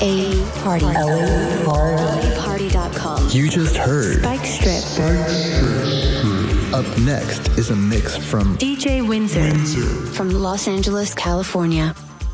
LA Party. LA Party. LAParty.com. You just heard Spike Strip. Up next is a mix from DJ Windsor. From Los Angeles, California.